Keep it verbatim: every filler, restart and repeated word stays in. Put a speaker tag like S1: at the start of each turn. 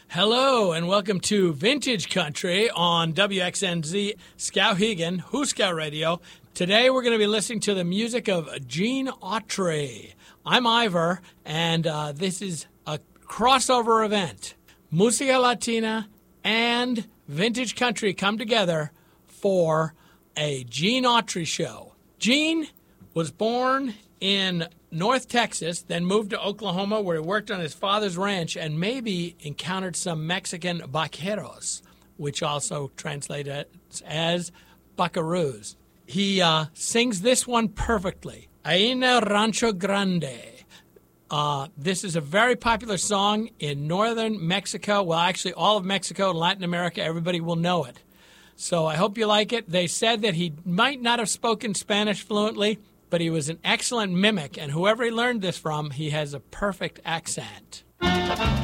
S1: Hello, and welcome to Vintage Country on W X N Z Skowhegan, Huskow Radio. Today we're going to be listening to the music of Gene Autry. I'm Ivor, and uh, this is a crossover event. Musica Latina and Vintage Country come together for a Gene Autry show. Gene was born in North Texas, then moved to Oklahoma where he worked on his father's ranch and maybe encountered some Mexican vaqueros, which also translates as buckaroos. He uh, sings this one perfectly, Aina Rancho Grande. Uh, this is a very popular song in northern Mexico. Well, actually, all of Mexico and Latin America, everybody will know it. So I hope you like it. They said that he might not have spoken Spanish fluently, but he was an excellent mimic, and whoever he learned this from, he has a perfect accent.